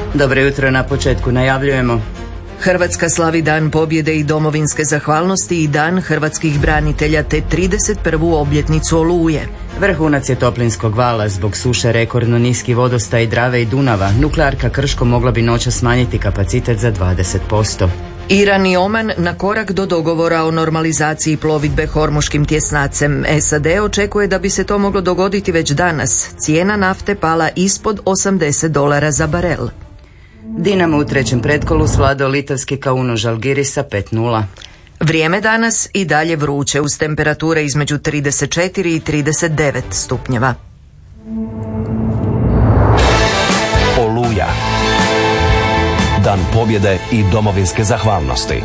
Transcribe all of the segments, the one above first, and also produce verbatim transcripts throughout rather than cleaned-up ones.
Dobro jutro, na početku najavljujemo. Hrvatska slavi Dan pobjede i domovinske zahvalnosti i Dan hrvatskih branitelja te trideset prvu obljetnicu Oluje. Vrhunac je toplinskog vala. Zbog suše rekordno niski vodostaj Drave i Dunava. Nuklearka Krško mogla bi noća smanjiti kapacitet za dvadeset posto. Iran i Oman na korak do dogovora o normalizaciji plovidbe Hormuškim tjesnacem. S A D očekuje da bi se to moglo dogoditi već danas. Cijena nafte pala ispod osamdeset dolara za barel. Dinamo u trećem pretkolu svladao litovski Kauno Žalgirisa pet nula. Vrijeme danas i dalje vruće uz temperature između trideset četiri i trideset devet stupnjeva. Oluja. Dan pobjede i domovinske zahvalnosti.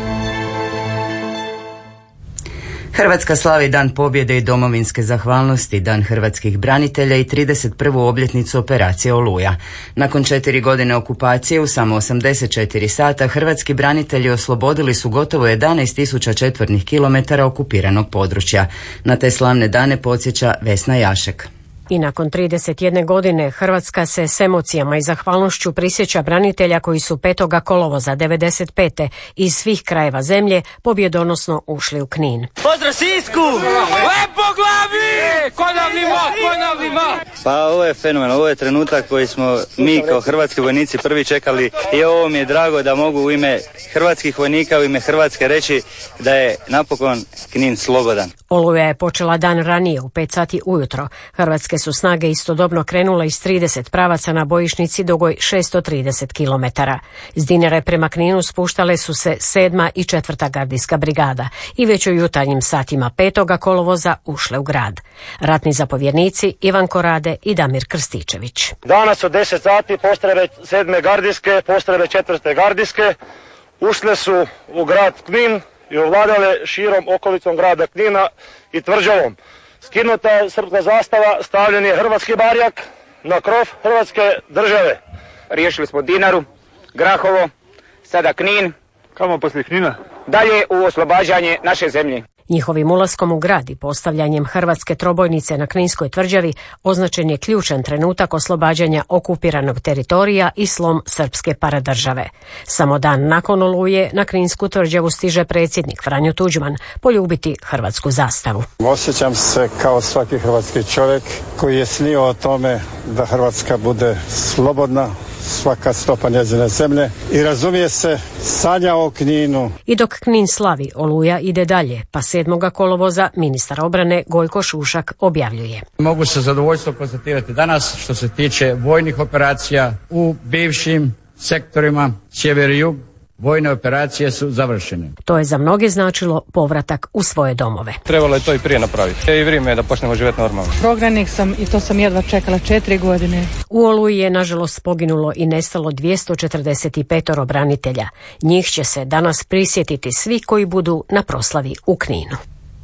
Hrvatska slavi Dan pobjede i domovinske zahvalnosti, Dan hrvatskih branitelja i trideset prvu obljetnicu operacije Oluja. Nakon četiri godine okupacije u samo osamdeset četiri sata hrvatski branitelji oslobodili su gotovo jedanaest tisuća četvornih kilometara okupiranog područja. Na te slavne dane podsjeća Vesna Jašek. I nakon trideset jedne godine Hrvatska se s emocijama i zahvalnošću prisjeća branitelja koji su petog kolovoza devedeset pete iz svih krajeva zemlje pobjedonosno ušli u Knin. Pozdrav Sisku! Lepo glavi! Konavljivo, konavljivo! Pa ovo je fenomen, ovo je trenutak koji smo mi kao hrvatski vojnici prvi čekali i ovo mi je drago da mogu u ime hrvatskih vojnika, u ime Hrvatske reći da je napokon Knin slobodan. Oluja je počela dan ranije u pet sati ujutro. Hrvatske su snage istodobno krenule iz trideset pravaca na bojišnici dugoj šesto trideset kilometara. Iz Dinare prema Kninu spuštale su se sedma i četvrta gardijska brigada i već u jutarnjim satima petoga kolovoza ušle u grad. Ratni zapovjednici Ivan Korade i Damir Krstičević. Danas od deset sati postrojbe sedme gardijske, postrojbe četvrte gardijske ušle su u grad Knin i ovladale širom okolicom grada Knina i tvrđavom. Skinuta je srpska zastava, stavljen je hrvatski barjak na krov Hrvatske države. Riješili smo Dinaru, Grahovo, sada Knin. Kamo poslije Knina? Dalje u oslobađanje naše zemlje. Njihovim ulaskom u grad i postavljanjem hrvatske trobojnice na Kninskoj tvrđavi označen je ključan trenutak oslobađanja okupiranog teritorija i slom srpske paradržave. Samo dan nakon Oluje na Kninsku tvrđavu stiže predsjednik Franjo Tuđman poljubiti hrvatsku zastavu. Osjećam se kao svaki hrvatski čovjek koji je snio o tome da Hrvatska bude slobodna, svaka stopa njezine zemlje i razumije se sanja o Kninu. I dok Knin slavi, Oluja ide dalje, pa sedmoga kolovoza ministar obrane Gojko Šušak objavljuje. Mogu se zadovoljstvo konstatirati danas što se tiče vojnih operacija u bivšim sektorima sjever i jug. Vojne operacije su završene. To je za mnoge značilo povratak u svoje domove. Trebalo je to i prije napraviti. I vrijeme je da počnemo živjeti normalno. Prognanik sam i to sam jedva čekala četiri godine. U Oluji je nažalost poginulo i nestalo dvjesto četrdeset pet branitelja. Njih će se danas prisjetiti svi koji budu na proslavi u Kninu.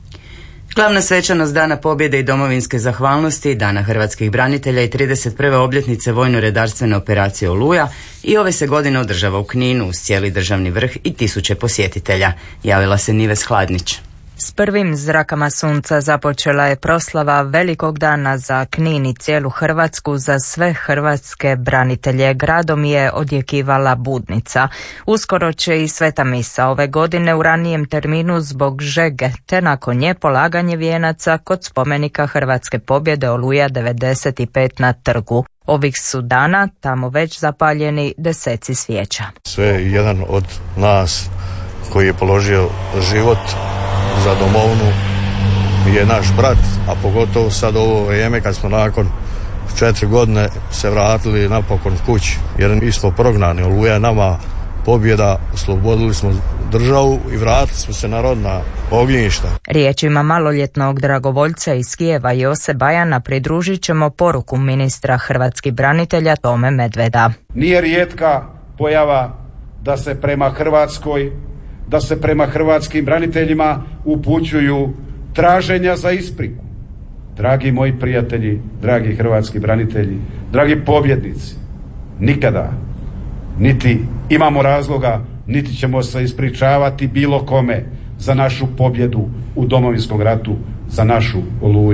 Glavna svečanost Dana pobjede i domovinske zahvalnosti, Dana hrvatskih branitelja i trideset prve obljetnice vojno-redarstvene operacije Oluja i ove se godine održava u Kninu uz cijeli državni vrh i tisuće posjetitelja. Javila se Nives Hladnić. S prvim zrakama sunca započela je proslava velikog dana za Knin i cijelu Hrvatsku, za sve hrvatske branitelje. Gradom je odjekivala budnica. Uskoro će i sveta misa ove godine u ranijem terminu zbog žege, te nakon nje polaganje vijenaca kod spomenika Hrvatske pobjede Oluja devedeset pet na trgu. Ovih su dana tamo već zapaljeni deseci svijeća. Sve jedan od nas koji je položio život za domovinu je naš brat, a pogotovo sad ovo vrijeme kad smo nakon četiri godine se vratili napokon kući, jer mi smo prognani. Oluja je nama pobjeda, oslobodili smo državu i vratili smo se na rodna ognjišta. Riječima maloljetnog dragovoljca iz Kijeva Jose Bajana pridružit ćemo poruku ministra hrvatskih branitelja Tome Medveda. Nije rijetka pojava da se prema Hrvatskoj da se prema hrvatskim braniteljima upućuju traženja za ispriku. Dragi moji prijatelji, dragi hrvatski branitelji, dragi pobjednici, nikada, niti imamo razloga, niti ćemo se ispričavati bilo kome za našu pobjedu u Domovinskom ratu, za našu Oluju.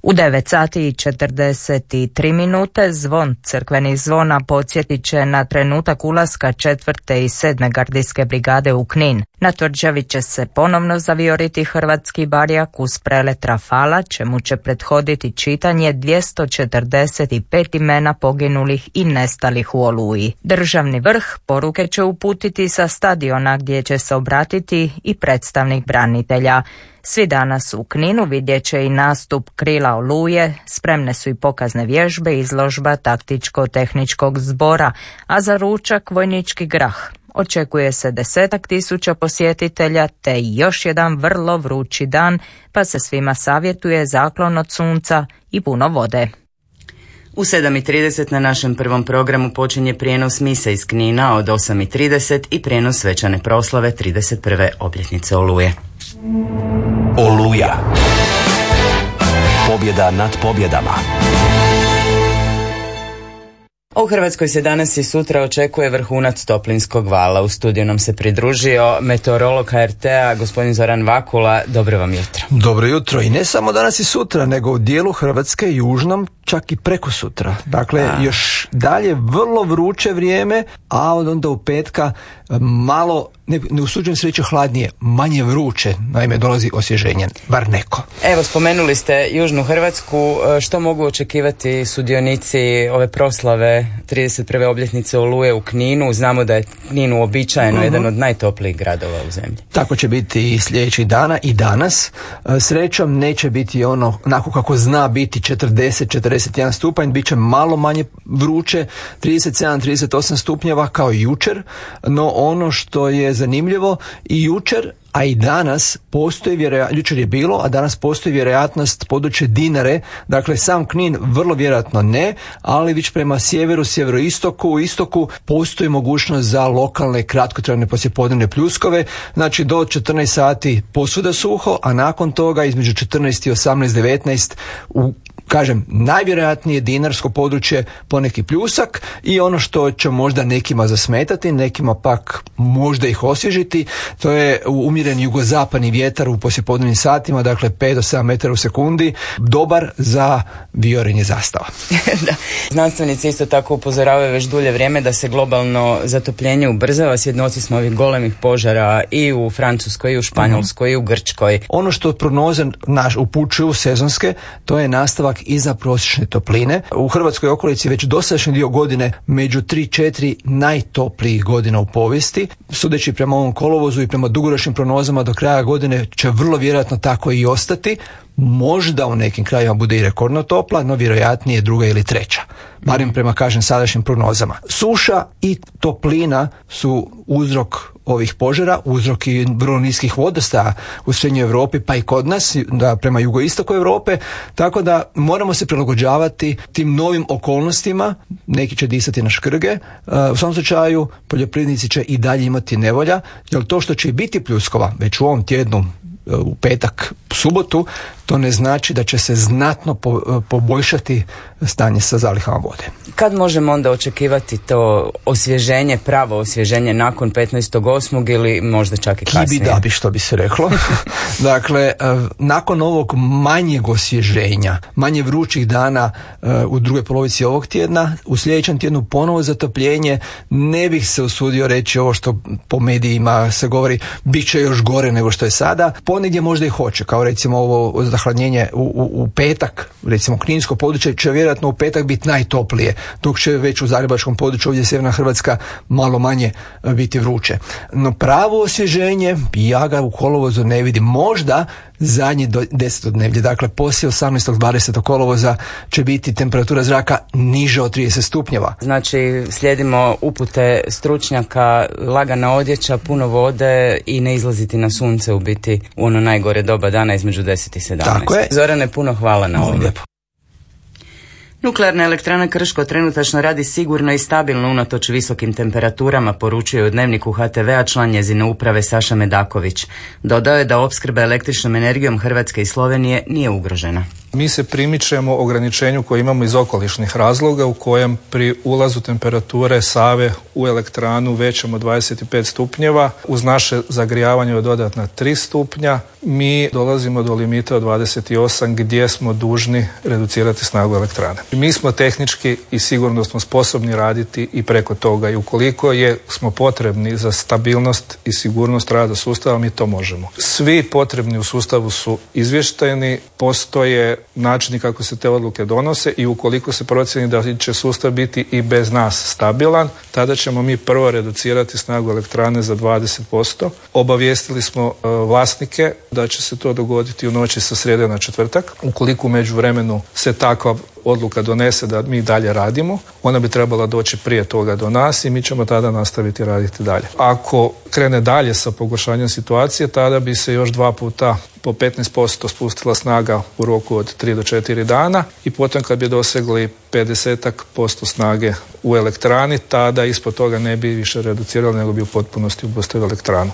U devet sati i četrdeset tri minute zvon crkvenih zvona podsjetit će na trenutak ulaska četvrte i sedme gardijske brigade u Knin. Na tvrđavi će se ponovno zavioriti hrvatski barjak uz prelet Rafala, čemu će prethoditi čitanje dvjesto četrdeset pet imena poginulih i nestalih u Oluji. Državni vrh poruke će uputiti sa stadiona gdje će se obratiti i predstavnik branitelja. Svi danas u Kninu vidjet će i nastup Krila Oluje, spremne su i pokazne vježbe, izložba taktičko-tehničkog zbora, a za ručak vojnički grah. Očekuje se desetak tisuća posjetitelja te još jedan vrlo vrući dan, pa se svima savjetuje zaklon od sunca i puno vode. U sedam i trideset na našem prvom programu počinje prijenos mise iz Knina od osam i trideset i prijenos svečane proslave trideset prve obljetnice Oluje. Oluja. Pobjeda nad pobjedama. U Hrvatskoj se danas i sutra očekuje vrhunac toplinskog vala. U studiju nam se pridružio meteorolog H R T-a gospodin Zoran Vakula. Dobro vam jutro. Dobro jutro. I ne samo danas i sutra, nego u dijelu Hrvatske, južnom, čak i preko sutra. Dakle, a. još dalje vrlo vruće vrijeme, a od onda u petka malo, ne, ne usuđujem se reći hladnije, manje vruće, naime dolazi osvježenje, bar neko. Evo, spomenuli ste južnu Hrvatsku, što mogu očekivati sudionici ove proslave trideset prve obljetnice Oluje u Kninu? Znamo da je Knin uobičajeno uh-huh. jedan od najtoplijih gradova u zemlji. Tako će biti i sljedećih dana i danas. Srećom neće biti ono, onako kako zna biti četrdeset četrdeset jedan stupanj, bit će malo manje vruće, trideset sedam trideset osam stupnjeva kao i jučer, no ono što je zanimljivo i jučer, a i danas postoji vjerojatnost, jučer je bilo, a danas postoji vjerojatnost područje Dinare, dakle sam Knin vrlo vjerojatno ne, ali već prema sjeveru, sjeveroistoku, u istoku postoji mogućnost za lokalne kratkotrajne poslijepodnevne pljuskove, znači do četrnaest sati posvuda suho, a nakon toga između četrnaest i osamnaest devetnaest u kažem, najvjerojatnije dinarsko područje, poneki pljusak, i ono što će možda nekima zasmetati, nekima pak možda ih osvježiti, to je umjeren jugozapadni vjetar u poslijepodnevnim satima, dakle pet do sedam metara u sekundi, dobar za viorenje zastava. Da. Znanstvenici isto tako upozoravaju već dulje vrijeme da se globalno zatopljenje ubrzava, svjedoci smo ovih golemih požara i u Francuskoj, i u Španjolskoj, uh-huh. i u Grčkoj. Ono što prognoze naš upućuju sezonske, to je nastavak iza prosječne topline. U Hrvatskoj okolici već dosadašnji dio godine među tri četiri najtoplijih godina u povijesti. Sudeći prema ovom kolovozu i prema dugoročnim prognozama do kraja godine će vrlo vjerojatno tako i ostati. Možda u nekim krajima bude i rekordno topla, no vjerojatnije druga ili treća. Barem prema, kažem, sadašnjim prognozama. Suša i toplina su uzrok ovih požara, uzrok i vrlo niskih vodostaja u srednjoj Europi, pa i kod nas, da prema jugoistoku Europe, tako da moramo se prilagođavati tim novim okolnostima. Neki će disati na škrge. U svom slučaju poljoprivrednici će i dalje imati nevolja, jer to što će biti pljuskova već u ovom tjednu, u petak, subotu, to ne znači da će se znatno po, poboljšati stanje sa zalihama vode. Kad možemo onda očekivati to osvježenje, pravo osvježenje nakon petnaestog osmog ili možda čak i kasnije? Kibi da bi, što bi se reklo. Dakle, nakon ovog manjeg osvježenja, manje vrućih dana u drugoj polovici ovog tjedna, u sljedećem tjednu ponovo zatopljenje, ne bih se usudio reći ovo što po medijima se govori, bit će još gore nego što je sada. Ponegdje možda i hoće, kao recimo ovo zahladnjenje u, u, u petak, recimo kninsko područje će vjerojatno u petak biti najtoplije, dok će već u zagrebačkom području, ovdje sjeverna Hrvatska, malo manje biti vruće. No pravo osvježenje, ja ga u kolovozu ne vidim. Možda zadnji desetodnevlje, dakle poslije osamnaestog dvadesetog kolovoza će biti temperatura zraka niža od trideset stupnjeva. Znači slijedimo upute stručnjaka, lagana odjeća, puno vode i ne izlaziti na sunce u biti u ono najgore doba dana između deset i sedamnaest. Tako je. Zorane, puno hvala na ovom. Lijepo. Nuklearna elektrana Krško trenutačno radi sigurno i stabilno unatoč visokim temperaturama, poručuje u Dnevniku H T V-a član njezine uprave Saša Medaković. Dodao je da opskrba električnom energijom Hrvatske i Slovenije nije ugrožena. Mi se primičemo ograničenju koje imamo iz okolišnih razloga, u kojem pri ulazu temperature Save u elektranu većom od dvadeset pet stupnjeva, uz naše zagrijavanje od dodatna tri stupnja, mi dolazimo do limita od dvadeset osam gdje smo dužni reducirati snagu elektrane. Mi smo tehnički i sigurno smo sposobni raditi i preko toga i ukoliko je, smo potrebni za stabilnost i sigurnost rada sustava, mi to možemo. Svi potrebni u sustavu su izvještajni, postoje načini kako se te odluke donose i ukoliko se procjeni da će sustav biti i bez nas stabilan, tada ćemo mi prvo reducirati snagu elektrane za dvadeset posto. Obavijestili smo e, vlasnike da će se to dogoditi u noći sa srijede na četvrtak. Ukoliko u međuvremenu se takva odluka donese da mi dalje radimo, ona bi trebala doći prije toga do nas i mi ćemo tada nastaviti raditi dalje. Ako krene dalje sa pogoršanjem situacije, tada bi se još dva puta po petnaest posto spustila snaga u roku od tri do četiri dana i potom kad bi dosegli pedeset posto snage u elektrani, tada ispod toga ne bi više reducirali, nego bi u potpunosti obustavili elektranu.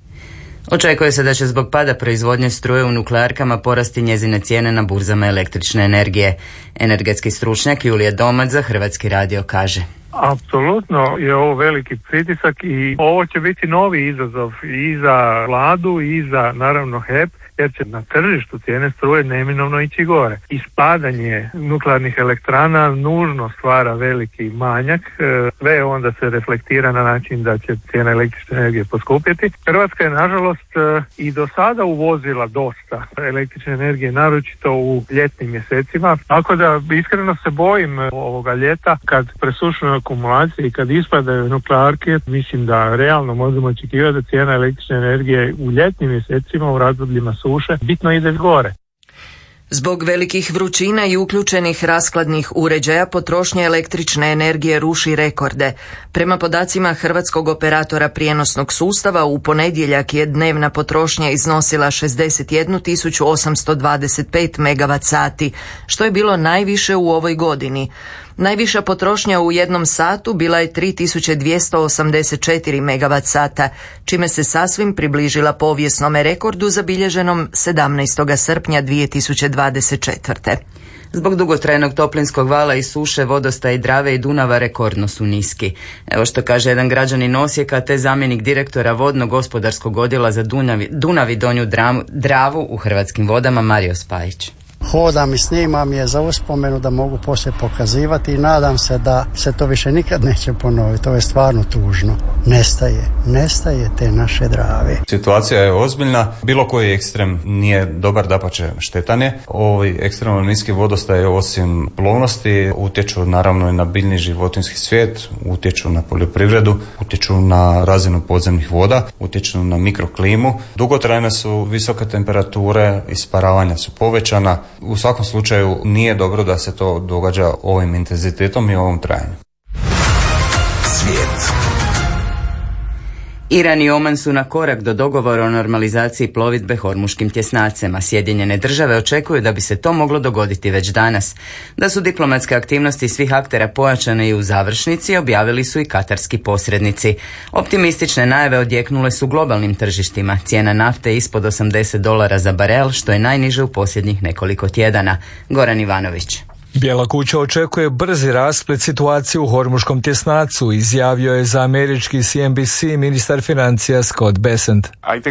Očekuje se da će zbog pada proizvodnje struje u nuklearkama porasti njezine cijene na burzama električne energije. Energetski stručnjak Julije Domac za Hrvatski radio kaže: Apsolutno je ovo veliki pritisak i ovo će biti novi izazov i za vladu i za naravno H E P, jer će na tržištu cijene struje neminovno ići gore. Ispadanje nuklearnih elektrana nužno stvara veliki manjak, sve onda se reflektira na način da će cijena električne energije poskupjeti. Hrvatska je nažalost i do sada uvozila dosta električne energije, naročito u ljetnim mjesecima, tako da iskreno se bojim ovoga ljeta kad presušuje akumulacije i kad ispadaju nuklearke. Mislim da realno možemo očekivati da cijena električne energije u ljetnim mjesecima u razdobljima suše bitno ide gore. Zbog velikih vrućina i uključenih rashladnih uređaja potrošnja električne energije ruši rekorde. Prema podacima Hrvatskog operatora prijenosnog sustava u ponedjeljak je dnevna potrošnja iznosila šezdeset jednu tisuću osamsto dvadeset pet megavat sati, što je bilo najviše u ovoj godini. Najviša potrošnja u jednom satu bila je tri tisuće dvjesto osamdeset četiri megavat sata, čime se sasvim približila povijesnome rekordu zabilježenom sedamnaestog srpnja dvije tisuće dvadeset četvrte. Zbog dugotrajnog toplinskog vala i suše vodostaj Drave i Dunava rekordno su niski. Evo što kaže jedan građanin Osijeka te zamjenik direktora vodno-gospodarskog odjela za Dunav, Dunav i Donju Dravu u Hrvatskim vodama Mario Spajić. Hodam i snimam je za uspomenu da mogu poslije pokazivati i nadam se da se to više nikad neće ponoviti. To je stvarno tužno. Nestaje, nestaje te naše Drave. Situacija je ozbiljna. Bilo koji ekstrem nije dobar, dapače štetan je. Ovi ekstremno niski vodostaj osim plovnosti utječu naravno i na biljni životinjski svijet, utječu na poljoprivredu, utječu na razinu podzemnih voda, utječu na mikroklimu. Dugotrajne su visoke temperature, isparavanja su povećana. U svakom slučaju nije dobro da se to događa ovim intenzitetom i ovom trajanju. Svijet. Iran i Oman su na korak do dogovora o normalizaciji plovidbe hormuškim tjesnacem, a Sjedinjene države očekuju da bi se to moglo dogoditi već danas. Da su diplomatske aktivnosti svih aktera pojačane i u završnici, objavili su i katarski posrednici. Optimistične najave odjeknule su globalnim tržištima. Cijena nafte ispod osamdeset dolara za barel, što je najniže u posljednjih nekoliko tjedana. Goran Ivanović. Bijela kuća očekuje brzi rasplet situacije u hormuškom tjesnacu, izjavio je za američki C N B C ministar financija Scott Bessent.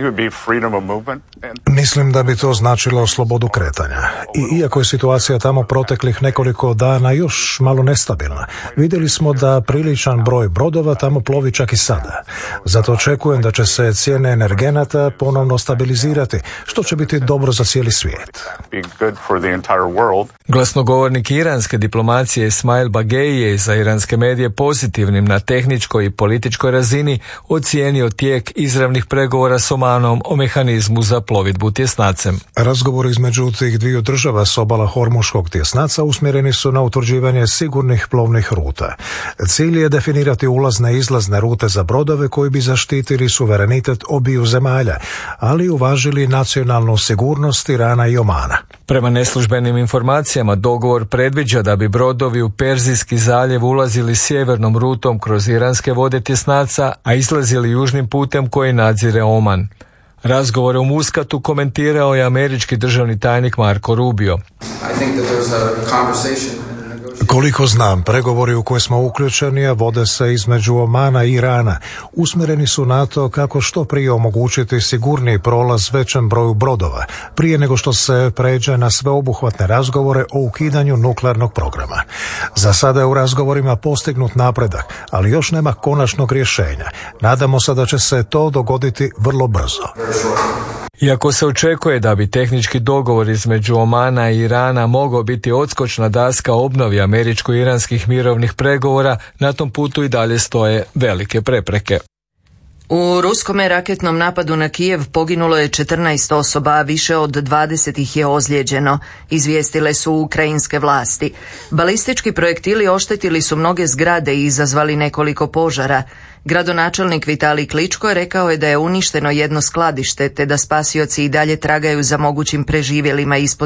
Mislim da bi to značilo slobodu kretanja. I iako je situacija tamo proteklih nekoliko dana još malo nestabilna, vidjeli smo da priličan broj brodova tamo plovi čak i sada. Zato očekujem da će se cijene energenata ponovno stabilizirati, što će biti dobro za cijeli svijet. Glasnogovornik iranske diplomacije Ismail Bagei je za iranske medije pozitivnim na tehničkoj i političkoj razini ocijenio tijek izravnih pregovora s Omanom o mehanizmu za plovidbu tjesnacem. Razgovori između tih dviju država s obala hormuškog tjesnaca usmjereni su na utvrđivanje sigurnih plovnih ruta. Cilj je definirati ulazne i izlazne rute za brodove koji bi zaštitili suverenitet obiju zemalja, ali uvažili nacionalnu sigurnost Irana i Omana. Prema neslužbenim informacijama dogovor predviđa da bi brodovi u Perzijski zaljev ulazili sjevernom rutom kroz iranske vode tjesnaca, a izlazili južnim putem koji nadzire Oman. Razgovore u Muskatu komentirao je američki državni tajnik Marco Rubio. Koliko znam, pregovori u koje smo uključeni, a vode se između Omana i Irana, usmjereni su na to kako što prije omogućiti sigurniji prolaz većem broju brodova, prije nego što se pređe na sveobuhvatne razgovore o ukidanju nuklearnog programa. Za sada je u razgovorima postignut napredak, ali još nema konačnog rješenja. Nadamo se da će se to dogoditi vrlo brzo. Iako se očekuje da bi tehnički dogovor između Omana i Irana mogao biti odskočna daska obnovi američko-iranskih mirovnih pregovora, na tom putu i dalje stoje velike prepreke. U ruskome raketnom napadu na Kijev poginulo je četrnaest osoba, a više od dvadeset ih je ozlijeđeno, izvijestile su ukrajinske vlasti. Balistički projektili oštetili su mnoge zgrade i izazvali nekoliko požara. Gradonačelnik Vitalij Kličko rekao je da je uništeno jedno skladište, te da spasioci i dalje tragaju za mogućim preživjelima ispod